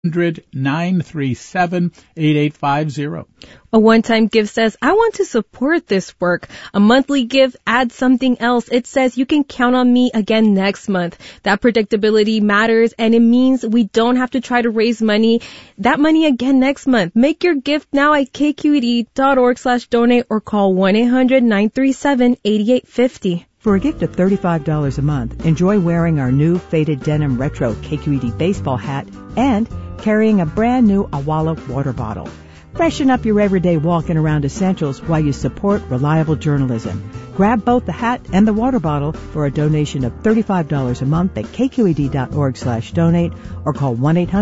1-800-937-8850. A one-time gift says, I want to support this work. A monthly gift adds something else. It says you can count on me again next month. That predictability matters, and it means we don't have to try to raise that money again next month. Make your gift now at kqed.org/donate or call 1-800-937-8850. For a gift of $35 a month, enjoy wearing our new faded denim retro KQED baseball hat and carrying a brand new Awala water bottle. Freshen up your everyday walking around essentials while you support reliable journalism. Grab both the hat and the water bottle for a donation of $35 a month at kqed.org/donate or call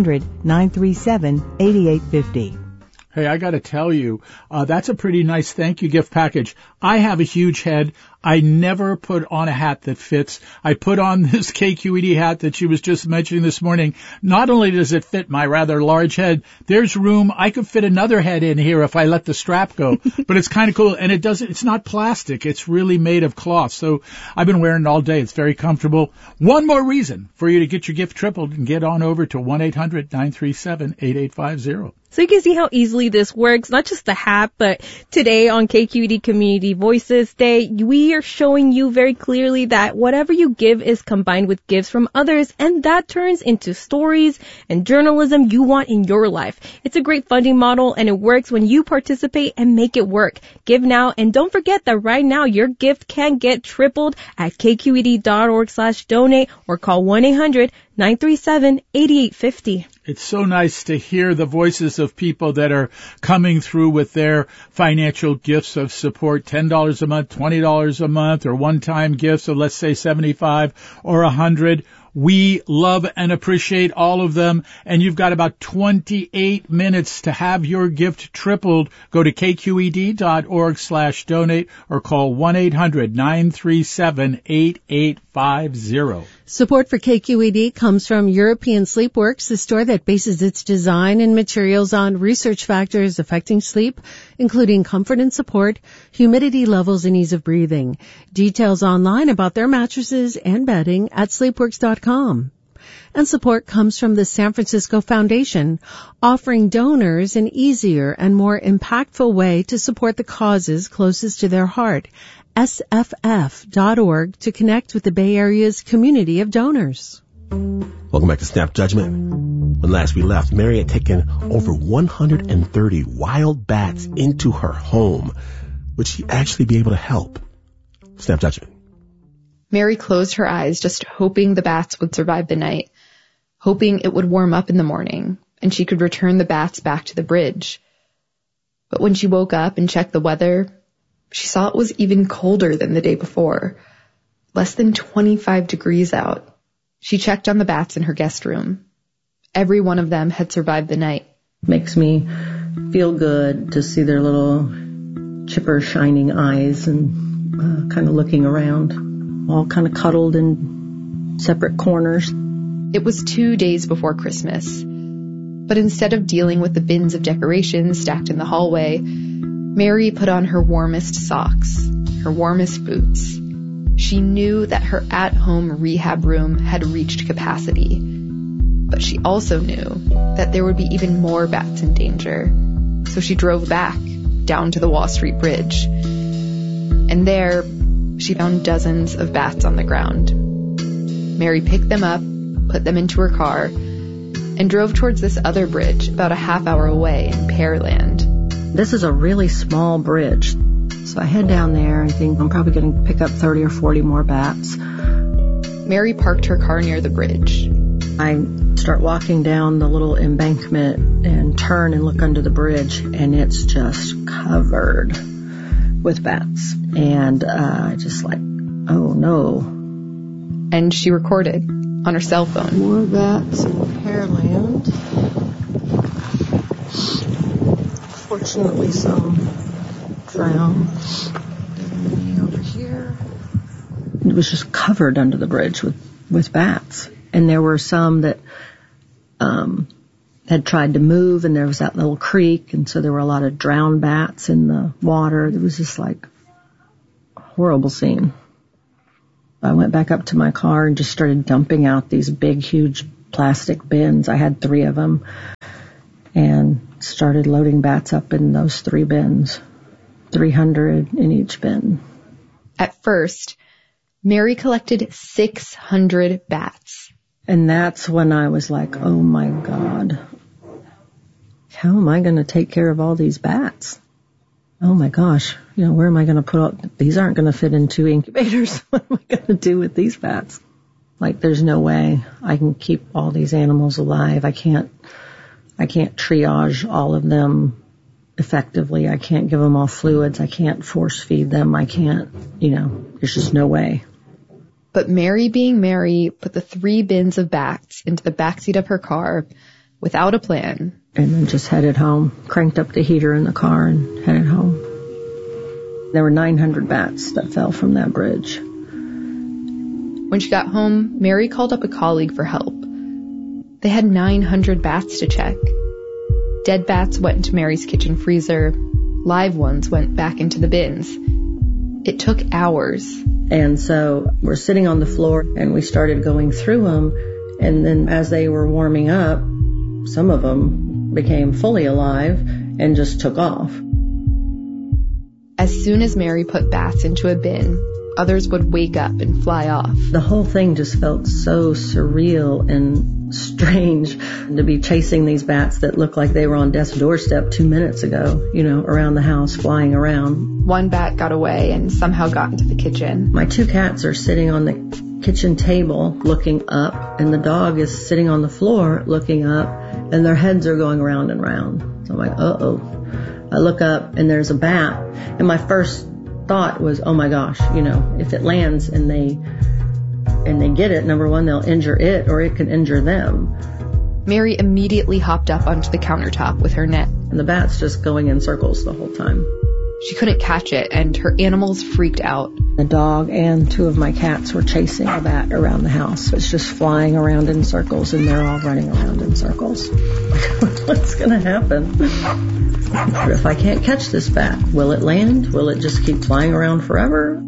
1-800-937-8850. Hey, I got to tell you, that's a pretty nice thank you gift package. I have a huge head. I never put on a hat that fits. I put on this KQED hat that she was just mentioning this morning. Not only does it fit my rather large head, there's room. I could fit another head in here if I let the strap go, but it's kind of cool. And it's not plastic. It's really made of cloth. So I've been wearing it all day. It's very comfortable. One more reason for you to get your gift tripled and get on over to 1-800-937-8850. So you can see how easily this works, not just the hat, but today on KQED Community Voices Day, we are showing you very clearly that whatever you give is combined with gifts from others, and that turns into stories and journalism you want in your life. It's a great funding model, and it works when you participate and make it work. Give now, and don't forget that right now your gift can get tripled at kqed.org/donate or call 1-800-937-8850. It's so nice to hear the voices of people that are coming through with their financial gifts of support, $10 a month, $20 a month, or one-time gifts of, let's say, $75 or $100. We love and appreciate all of them, and you've got about 28 minutes to have your gift tripled. Go to kqed.org/donate or call 1-800-937-8850. Support for KQED comes from European Sleepworks, the store that bases its design and materials on research factors affecting sleep, including comfort and support, humidity levels, and ease of breathing. Details online about their mattresses and bedding at sleepworks.com. And support comes from the San Francisco Foundation, offering donors an easier and more impactful way to support the causes closest to their heart. sff.org to connect with the Bay Area's community of donors. Welcome back to Snap Judgment. When last we left, Mary had taken over 130 wild bats into her home. Would she actually be able to help? Snap Judgment. Mary closed her eyes, just hoping the bats would survive the night, hoping it would warm up in the morning and she could return the bats back to the bridge. But when she woke up and checked the weather, she saw it was even colder than the day before, less than 25 degrees out. She checked on the bats in her guest room. Every one of them had survived the night. Makes me feel good to see their little chipper shining eyes and kind of looking around, all kind of cuddled in separate corners. It was 2 days before Christmas. But instead of dealing with the bins of decorations stacked in the hallway, Mary put on her warmest socks, her warmest boots. She knew that her at-home rehab room had reached capacity, but she also knew that there would be even more bats in danger. So she drove back down to the Wall Street Bridge. And there, she found dozens of bats on the ground. Mary picked them up, put them into her car, and drove towards this other bridge about a half hour away in Pearland. This is a really small bridge, so I head down there and think I'm probably going to pick up 30 or 40 more bats. Mary parked her car near the bridge. I start walking down the little embankment and turn and look under the bridge, and it's just covered with bats. And just like, oh no. And she recorded on her cell phone. More bats in Pearland. Fortunately, some drowned. Over here. It was just covered under the bridge with bats. And there were some that had tried to move, and there was that little creek, and so there were a lot of drowned bats in the water. It was just like a horrible scene. I went back up to my car and just started dumping out these big, huge plastic bins. I had 3 of them, and started loading bats up in those 3 bins, 300 in each bin. At first, Mary collected 600 bats. And that's when I was like, oh my God, how am I going to take care of all these bats? Oh my gosh, where am I going to put all, these aren't going to fit in 2 incubators. What am I going to do with these bats? Like, there's no way I can keep all these animals alive. I can't triage all of them effectively. I can't give them all fluids. I can't force feed them. I can't, there's just no way. But Mary, being Mary, put the 3 bins of bats into the backseat of her car without a plan. And then just headed home, cranked up the heater in the car and headed home. There were 900 bats that fell from that bridge. When she got home, Mary called up a colleague for help. They had 900 bats to check. Dead bats went into Mary's kitchen freezer. Live ones went back into the bins. It took hours. And so we're sitting on the floor and we started going through them. And then as they were warming up, some of them became fully alive and just took off. As soon as Mary put bats into a bin, others would wake up and fly off. The whole thing just felt so surreal and strange to be chasing these bats that looked like they were on death's doorstep 2 minutes ago, around the house, flying around. One bat got away and somehow got into the kitchen. My 2 cats are sitting on the kitchen table looking up, and the dog is sitting on the floor looking up, and their heads are going round and round. So I'm like, uh-oh. I look up and there's a bat, and my first thought was, oh my gosh, if it lands and they get it, number one, they'll injure it or it could injure them. Mary immediately hopped up onto the countertop with her net. And the bat's just going in circles the whole time. She couldn't catch it, and her animals freaked out. The dog and 2 of my cats were chasing a bat around the house. It's just flying around in circles, and they're all running around in circles. What's going to happen? But if I can't catch this bat, will it land? Will it just keep flying around forever?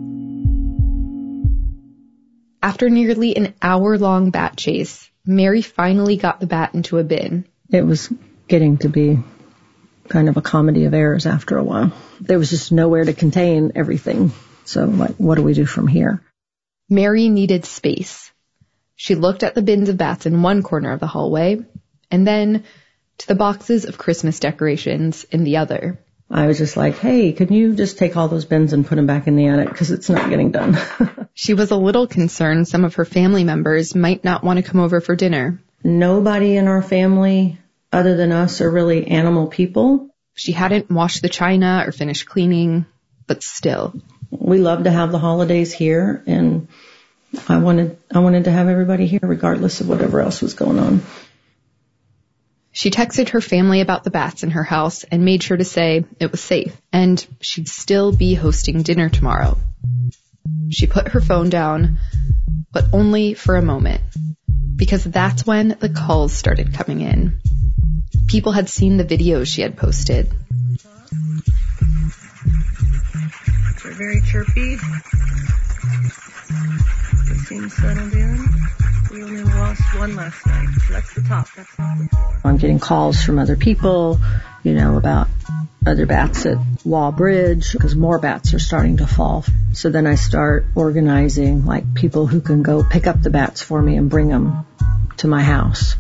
After nearly an hour-long bat chase, Mary finally got the bat into a bin. It was getting to be kind of a comedy of errors after a while. There was just nowhere to contain everything. So, what do we do from here? Mary needed space. She looked at the bins of bats in one corner of the hallway, and then to the boxes of Christmas decorations in the other. I was just like, hey, can you just take all those bins and put them back in the attic, because it's not getting done. She was a little concerned some of her family members might not want to come over for dinner. Nobody in our family other than us are really animal people. She hadn't washed the china or finished cleaning, but still. We love to have the holidays here, and I wanted to have everybody here regardless of whatever else was going on. She texted her family about the bats in her house and made sure to say it was safe, and she'd still be hosting dinner tomorrow. She put her phone down, but only for a moment, because that's when the calls started coming in. People had seen the videos she had posted. They're very chirpy. They seem settled in. We only lost one last night. So that's the top. That's not the floor. I'm getting calls from other people, about other bats at Wall Bridge, because more bats are starting to fall. So then I start organizing, people who can go pick up the bats for me and bring them to my house.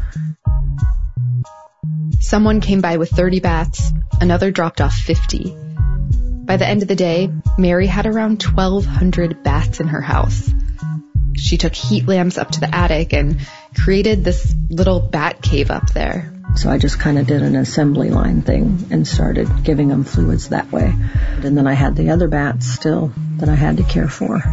Someone came by with 30 bats. Another dropped off 50. By the end of the day, Mary had around 1,200 bats in her house. She took heat lamps up to the attic and created this little bat cave up there. So I just kind of did an assembly line thing and started giving them fluids that way. And then I had the other bats still that I had to care for.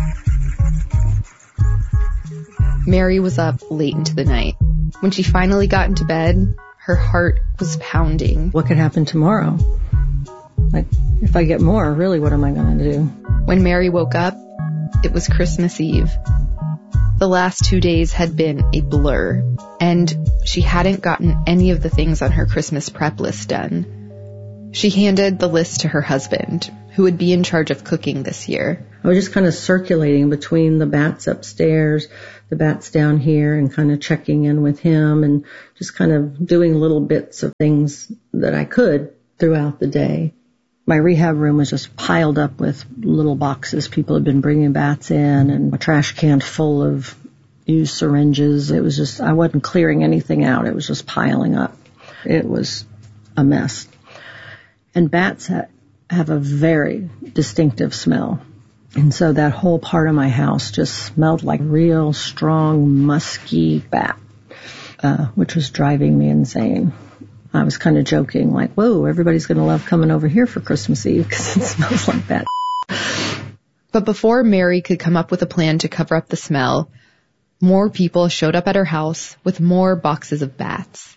Mary was up late into the night. When she finally got into bed, her heart was pounding. What could happen tomorrow? If I get more, really, what am I going to do? When Mary woke up, it was Christmas Eve. The last 2 days had been a blur, and she hadn't gotten any of the things on her Christmas prep list done. She handed the list to her husband, who would be in charge of cooking this year. I was just kind of circulating between the bats upstairs, the bats down here and kind of checking in with him and just kind of doing little bits of things that I could throughout the day. My rehab room was just piled up with little boxes. People had been bringing bats in, and a trash can full of used syringes. It was just, I wasn't clearing anything out. It was just piling up. It was a mess. And bats have a very distinctive smell. And so that whole part of my house just smelled like real strong, musky bat, which was driving me insane. I was kind of joking, like, whoa, everybody's going to love coming over here for Christmas Eve because it smells like that. But before Mary could come up with a plan to cover up the smell, more people showed up at her house with more boxes of bats.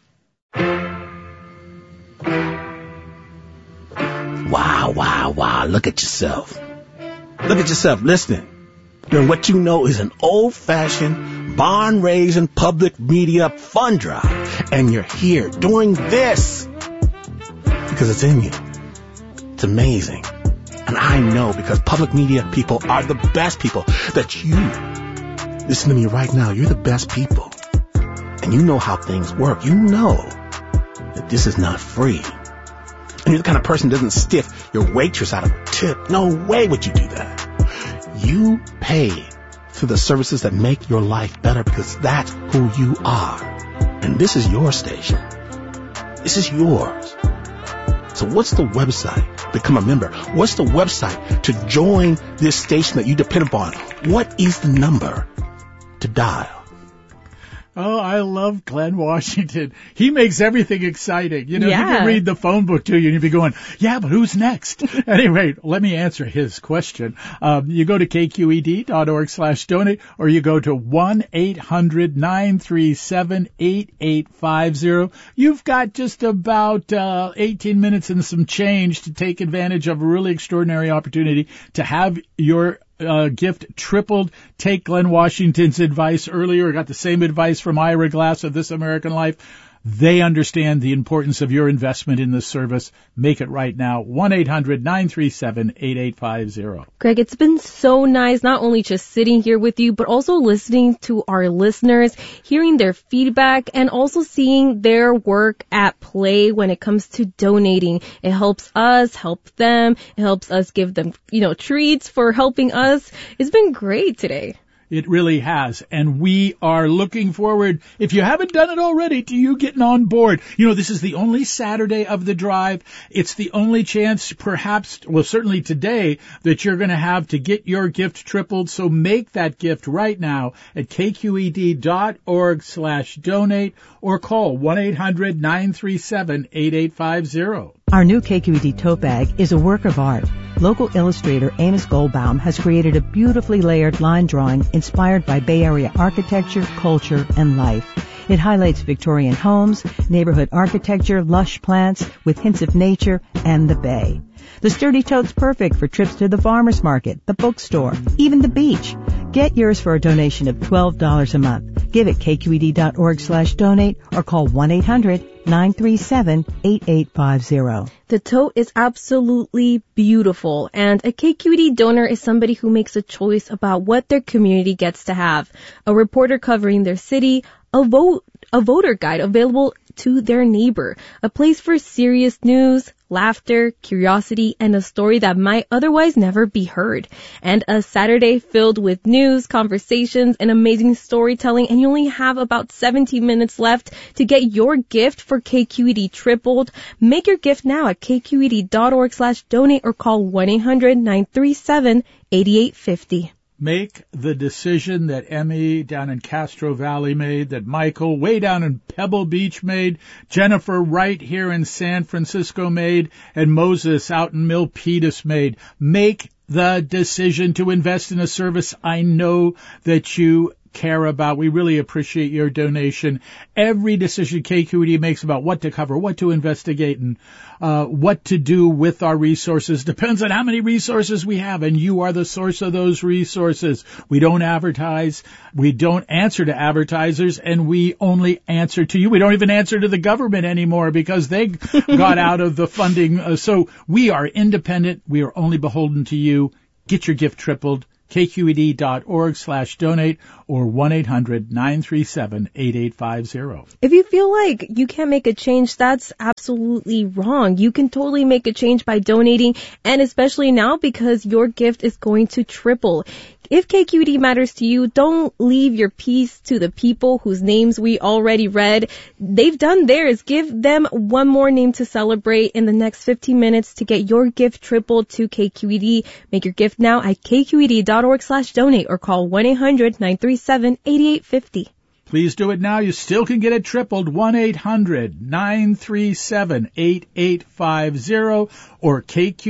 Wow, look at yourself. Look at yourself listening. During what you know is an old-fashioned, barn-raising public media fund drive. And you're here doing this because it's in you. It's amazing. And I know because public media people are the best people that you, listen to me right now, you're the best people. And you know how things work. You know that this is not free. And you're the kind of person that doesn't stiff your waitress out of a tip. No way would you do that. You pay for the services that make your life better because that's who you are. And this is your station. This is yours. So what's the website? Become a member. What's the website to join this station that you depend upon? What is the number to dial? Oh, I love Glenn Washington. He makes everything exciting. You know, He can read the phone book to you and you'd be going, yeah, but who's next? Anyway, let me answer his question. You go to kqed.org/donate or you go to 1-800-937-8850. You've got just about 18 minutes and some change to take advantage of a really extraordinary opportunity to have your gift tripled. Take Glenn Washington's advice earlier. I got the same advice from Ira Glass of This American Life. They understand the importance of your investment in this service. Make it right now. 1-800-937-8850. Greg, it's been so nice not only just sitting here with you, but also listening to our listeners, hearing their feedback, and also seeing their work at play when it comes to donating. It helps us, help them. It helps us give them, treats for helping us. It's been great today. It really has. And we are looking forward, if you haven't done it already, to you getting on board. This is the only Saturday of the drive. It's the only chance, perhaps, well, certainly today, that you're going to have to get your gift tripled. So make that gift right now at kqed.org/donate or call 1-800-937-8850. Our new KQED tote bag is a work of art. Local illustrator Amos Goldbaum has created a beautifully layered line drawing inspired by Bay Area architecture, culture, and life. It highlights Victorian homes, neighborhood architecture, lush plants with hints of nature, and the Bay. The sturdy tote's perfect for trips to the farmer's market, the bookstore, even the beach. Get yours for a donation of $12 a month. Give at kqed.org/donate or call 1-800-937-8850. The tote is absolutely beautiful, and a KQED donor is somebody who makes a choice about what their community gets to have. A reporter covering their city, a voter guide available to their neighbor, a place for serious news, laughter, curiosity, and a story that might otherwise never be heard. And a Saturday filled with news, conversations, and amazing storytelling, and you only have about 17 minutes left to get your gift for KQED tripled. Make your gift now at kqed.org/donate or call 1-800-937-8850. Make the decision that Emmy down in Castro Valley made, that Michael way down in Pebble Beach made, Jennifer right here in San Francisco made, and Moses out in Milpitas made. Make the decision to invest in a service I know that you care about. We really appreciate your donation. Every decision KQED makes about what to cover, what to investigate, and what to do with our resources depends on how many resources we have, and you are the source of those resources. We don't advertise, we don't answer to advertisers, and we only answer to you. We don't even answer to the government anymore because they got out of the funding. So we are independent. We are only beholden to you. Get your gift tripled. kqed.org/donate or 1-800-937-8850. If you feel like you can't make a change, that's absolutely wrong. You can totally make a change by donating, and especially now because your gift is going to triple. If KQED matters to you, don't leave your piece to the people whose names we already read. They've done theirs. Give them one more name to celebrate in the next 15 minutes to get your gift tripled to KQED. Make your gift now at kqed.org/donate or call 1-800-937-8850. Please do it now. You still can get it tripled. 1-800-937-8850 or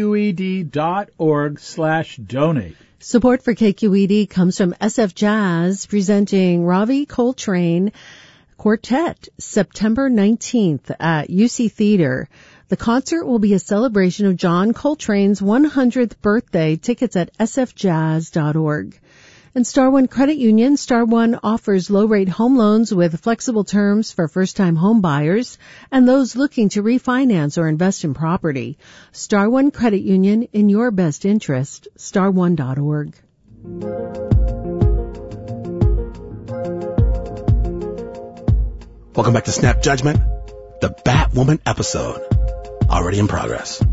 kqed.org/donate. Support for KQED comes from SF Jazz, presenting Ravi Coltrane Quartet, September 19th at UC Theater. The concert will be a celebration of John Coltrane's 100th birthday. Tickets at sfjazz.org. And Star One Credit Union, Star One offers low-rate home loans with flexible terms for first-time home buyers and those looking to refinance or invest in property. Star One Credit Union, in your best interest. Star1.org. Welcome back to Snap Judgment, the Batwoman episode, already in progress.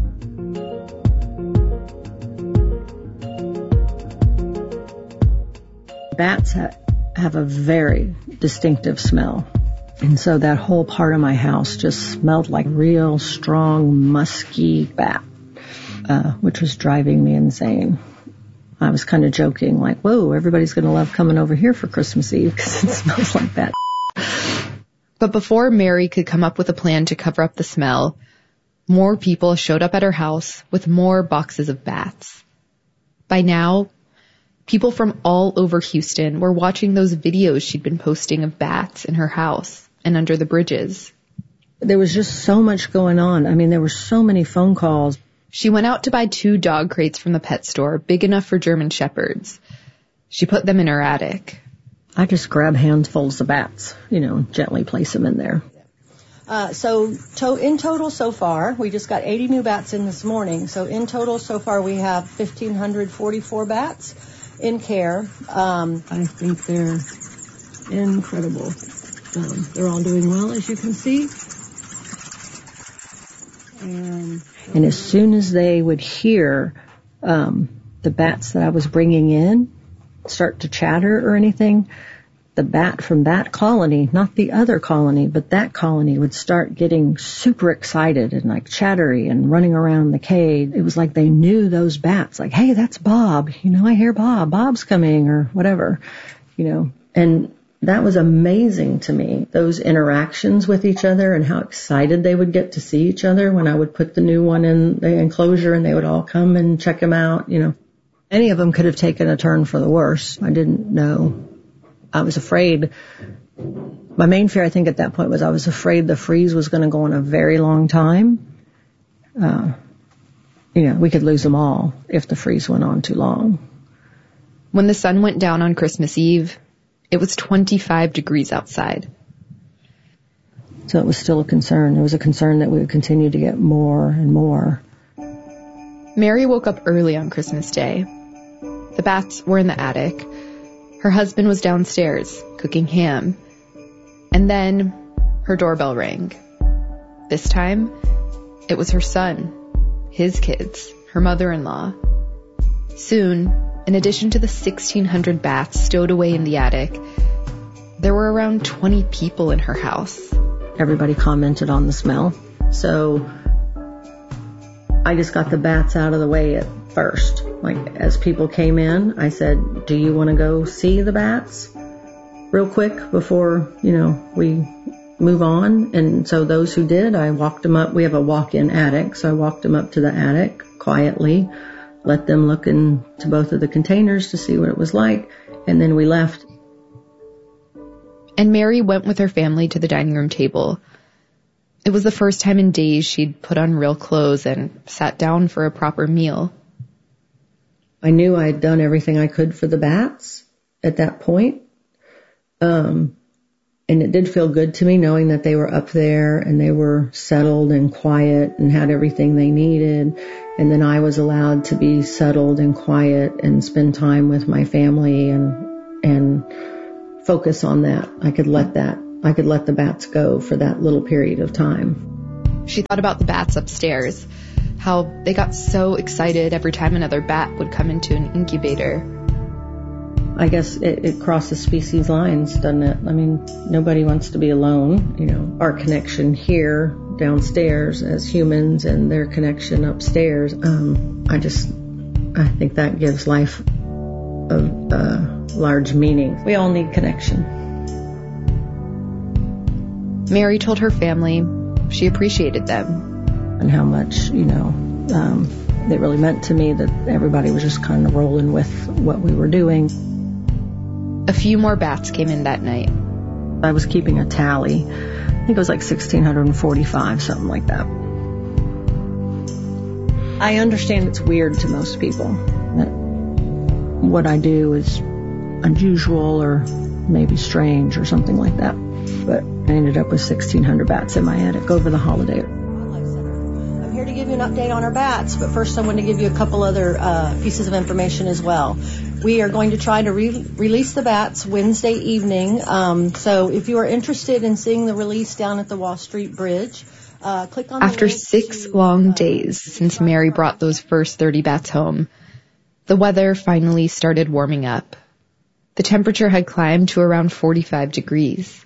Bats have a very distinctive smell. And so that whole part of my house just smelled like real strong, musky bat, which was driving me insane. I was kind of joking, like, whoa, everybody's going to love coming over here for Christmas Eve because it smells like that. But before Mary could come up with a plan to cover up the smell, more people showed up at her house with more boxes of bats. By now, people from all over Houston were watching those videos she'd been posting of bats in her house and under the bridges. There was just so much going on. I mean, there were so many phone calls. She went out to buy 2 dog crates from the pet store, big enough for German Shepherds. She put them in her attic. I just grab handfuls of bats, gently place them in there. So in total so far, we just got 80 new bats in this morning. So in total so far we have 1,544 bats in care. I think they're incredible. They're all doing well, as you can see. And as soon as they would hear the bats that I was bringing in start to chatter or anything, the bat from that colony, not the other colony, but that colony would start getting super excited and like chattery and running around the cage. It was like they knew those bats, like, hey, that's Bob. I hear Bob. Bob's coming or whatever, And that was amazing to me, those interactions with each other and how excited they would get to see each other when I would put the new one in the enclosure and they would all come and check him out, Any of them could have taken a turn for the worse. I didn't know. I was afraid. My main fear, I think, at that point was I was afraid the freeze was going to go on a very long time. We could lose them all if the freeze went on too long. When the sun went down on Christmas Eve, it was 25 degrees outside. So it was still a concern. It was a concern that we would continue to get more and more. Mary woke up early on Christmas Day. The bats were in the attic. Her husband was downstairs cooking ham. And then her doorbell rang. This time, it was her son, his kids, her mother-in-law. Soon, in addition to the 1,600 bats stowed away in the attic, there were around 20 people in her house. Everybody commented on the smell. So I just got the bats out of the way at first. Like, as people came in, I said, do you want to go see the bats real quick before, we move on? And so those who did, I walked them up. We have a walk-in attic, so I walked them up to the attic quietly, let them look into both of the containers to see what it was like, and then we left. And Mary went with her family to the dining room table. It was the first time in days she'd put on real clothes and sat down for a proper meal. I knew I had done everything I could for the bats at that point. And it did feel good to me knowing that they were up there and they were settled and quiet and had everything they needed. And then I was allowed to be settled and quiet and spend time with my family and focus on that. I could let the bats go for that little period of time. She thought about the bats upstairs, how they got so excited every time another bat would come into an incubator. I guess it crosses species lines, doesn't it? I mean, nobody wants to be alone. You know, our connection here downstairs as humans and their connection upstairs. I think that gives life a large meaning. We all need connection. Mary told her family she appreciated them. And how much, it really meant to me that everybody was just kind of rolling with what we were doing. A few more bats came in that night. I was keeping a tally. I think it was like 1,645, something like that. I understand it's weird to most people that what I do is unusual or maybe strange or something like that. But I ended up with 1,600 bats in my attic over the holiday. I'm here to give you an update on our bats, but first I want to give you a couple other pieces of information as well. We are going to try to release the bats Wednesday evening. So if you are interested in seeing the release down at the Wall Street Bridge, click on the After 6 long days since Mary brought those first 30 bats home, the weather finally started warming up. The temperature had climbed to around 45 degrees.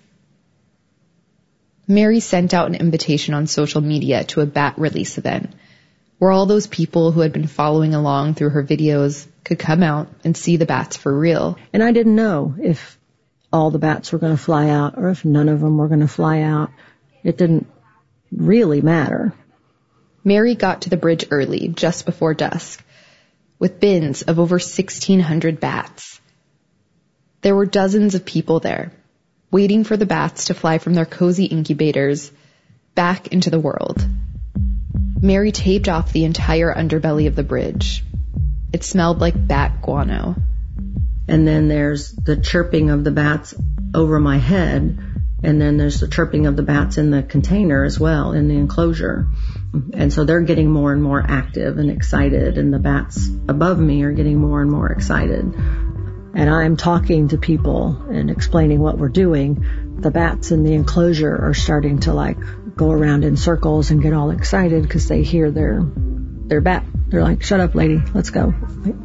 Mary sent out an invitation on social media to a bat release event, where all those people who had been following along through her videos could come out and see the bats for real. And I didn't know if all the bats were going to fly out or if none of them were going to fly out. It didn't really matter. Mary got to the bridge early, just before dusk, with bins of over 1,600 bats. There were dozens of people there, waiting for the bats to fly from their cozy incubators back into the world. Mary taped off the entire underbelly of the bridge. It smelled like bat guano. And then there's the chirping of the bats over my head, and then there's the chirping of the bats in the container as well, in the enclosure. And so they're getting more and more active and excited, and the bats above me are getting more and more excited. And I'm talking to people and explaining what we're doing. The bats in the enclosure are starting to go around in circles and get all excited because they hear their bat. They're like, "Shut up, lady, let's go."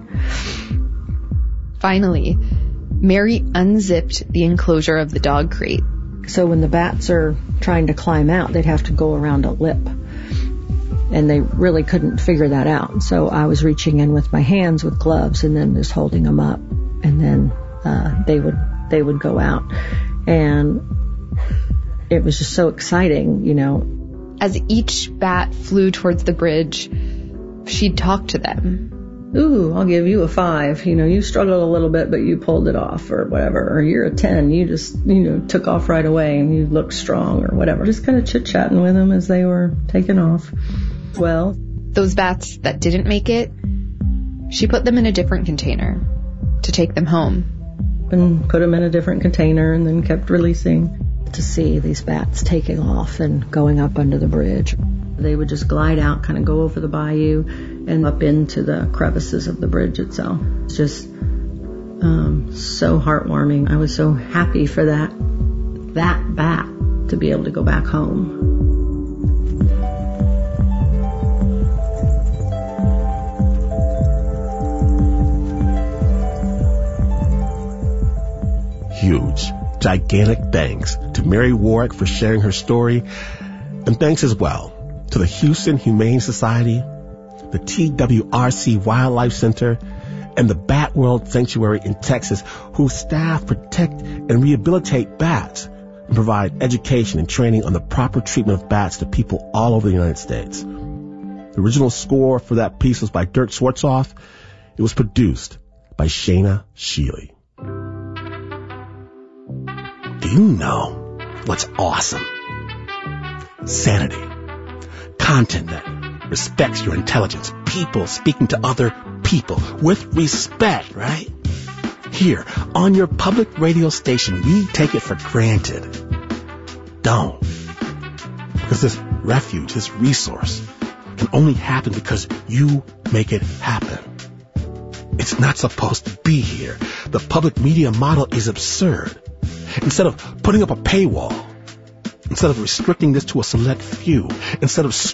Finally, Mary unzipped the enclosure of the dog crate. So when the bats are trying to climb out, they'd have to go around a lip. And they really couldn't figure that out. So I was reaching in with my hands with gloves and then just holding them up. And then they would go out. And it was just so exciting, As each bat flew towards the bridge, she'd talk to them. "Ooh, I'll give you a 5. You struggled a little bit, but you pulled it off," or whatever. Or "You're a 10. You just, took off right away and you look strong," or whatever. Just kind of chit-chatting with them as they were taking off. Well, those bats that didn't make it, she put them in a different container to take them home. And put them in a different container and then kept releasing. To see these bats taking off and going up under the bridge. They would just glide out, kind of go over the bayou and up into the crevices of the bridge itself. It's just so heartwarming. I was so happy for that bat to be able to go back home. Huge, gigantic thanks to Mary Warrick for sharing her story, and thanks as well to the Houston Humane Society, the TWRC Wildlife Center, and the Bat World Sanctuary in Texas, whose staff protect and rehabilitate bats and provide education and training on the proper treatment of bats to people all over the United States. The original score for that piece was by Dirk Schwartzoff. It was produced by Shayna Shealy. Do you know what's awesome? Sanity. Content that respects your intelligence. People speaking to other people with respect, right? Here, on your public radio station, we take it for granted. Don't. Because this refuge, this resource, can only happen because you make it happen. It's not supposed to be here. The public media model is absurd. Instead of putting up a paywall, instead of restricting this to a select few, instead of